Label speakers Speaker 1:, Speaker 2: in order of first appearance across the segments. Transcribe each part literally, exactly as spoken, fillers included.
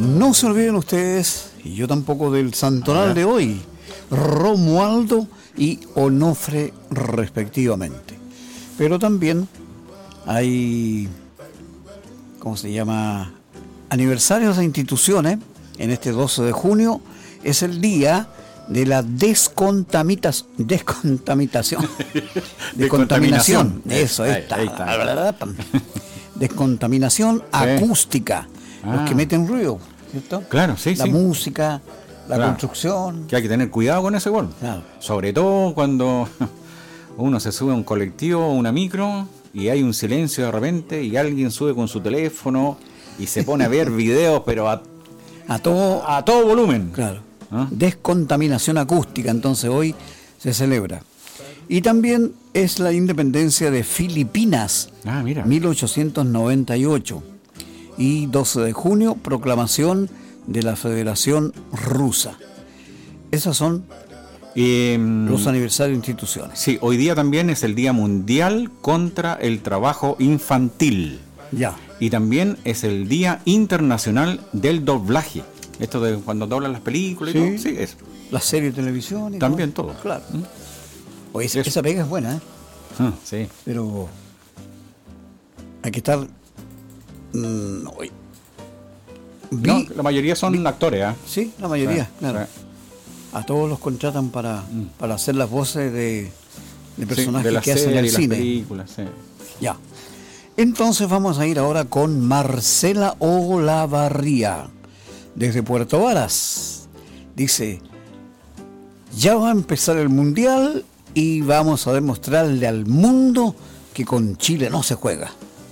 Speaker 1: No se olviden ustedes, y yo tampoco, del santoral de hoy, Romualdo y Onofre respectivamente. Pero también hay, ¿cómo se llama?, aniversarios de instituciones. En este doce de junio es el día de la descontamitación, descontaminación, descontaminación, eso, ahí está, ahí está. Descontaminación acústica, sí. Los ah. que meten ruido, ¿cierto?
Speaker 2: Claro, sí,
Speaker 1: la
Speaker 2: sí.
Speaker 1: música, la
Speaker 2: claro.
Speaker 1: construcción.
Speaker 2: Que hay que tener cuidado con eso igual.
Speaker 1: Claro.
Speaker 2: Sobre todo cuando uno se sube a un colectivo o una micro y hay un silencio de repente y alguien sube con su teléfono y se pone a ver videos, pero a,
Speaker 1: a todo
Speaker 2: a todo volumen.
Speaker 1: Claro. ¿Ah? Descontaminación acústica, entonces hoy se celebra. Y también es la independencia de Filipinas,
Speaker 2: ah, mira.
Speaker 1: mil ochocientos noventa y ocho. Y doce de junio, proclamación de la Federación Rusa. Esos son eh, los aniversarios de instituciones.
Speaker 2: Sí, hoy día también es el Día Mundial contra el Trabajo Infantil.
Speaker 1: Ya.
Speaker 2: Y también es el Día Internacional del Doblaje. Esto de cuando doblan las películas y
Speaker 1: sí.
Speaker 2: todo. Sí, es.
Speaker 1: Las series de televisión y
Speaker 2: también todo.
Speaker 1: todo. Claro. ¿Mm? Oye, esa, esa pega es buena, ¿eh?
Speaker 2: Ah, sí.
Speaker 1: Pero hay que estar... Mm, hoy. Vi...
Speaker 2: No, la mayoría son
Speaker 1: Vi...
Speaker 2: actores, ¿eh?
Speaker 1: Sí, la mayoría,
Speaker 2: sí,
Speaker 1: claro.
Speaker 2: Sí.
Speaker 1: A todos los contratan para, mm. para hacer las voces de, de personajes
Speaker 2: sí, de
Speaker 1: que hacen el cine.
Speaker 2: Las películas, sí.
Speaker 1: Ya. Entonces vamos a ir ahora con Marcela Olavarría, desde Puerto Varas. Dice, ya va a empezar el Mundial y vamos a demostrarle al mundo que con Chile no se juega.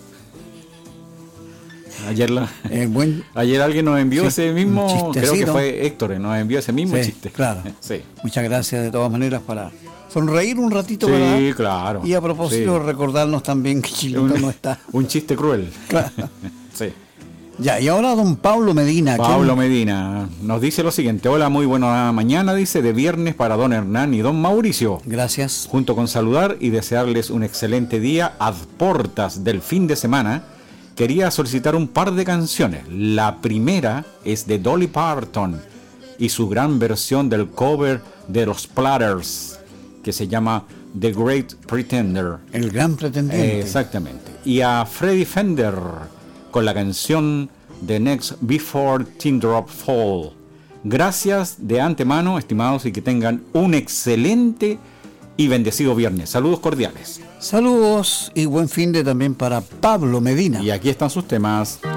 Speaker 2: Ayer, la,
Speaker 1: eh, buen,
Speaker 2: ayer alguien nos envió sí, ese mismo, creo que fue Héctor, nos envió ese mismo
Speaker 1: sí,
Speaker 2: chiste.
Speaker 1: Claro.
Speaker 2: Sí.
Speaker 1: Muchas gracias de todas maneras para sonreír un ratito,
Speaker 2: sí,
Speaker 1: ¿verdad?
Speaker 2: Sí, claro.
Speaker 1: Y a propósito, sí. recordarnos también que Chilito
Speaker 2: un,
Speaker 1: no está.
Speaker 2: Un chiste cruel.
Speaker 1: Claro.
Speaker 2: Sí.
Speaker 1: Ya, y ahora don Pablo Medina.
Speaker 2: Pablo ¿quién? Medina nos dice lo siguiente. Hola, muy buena mañana, dice, de viernes para don Hernán y don Mauricio.
Speaker 1: Gracias.
Speaker 2: Junto con saludar y desearles un excelente día a portas del fin de semana, quería solicitar un par de canciones. La primera es de Dolly Parton y su gran versión del cover de los Platters, que se llama The Great Pretender.
Speaker 1: El gran pretendiente.
Speaker 2: Eh, exactamente. Y a Freddie Fender con la canción The Next Before Teardrop Fall. Gracias de antemano, estimados, y que tengan un excelente y bendecido viernes. Saludos cordiales.
Speaker 1: Saludos y buen fin de también para Pablo Medina.
Speaker 2: Y aquí están sus temas.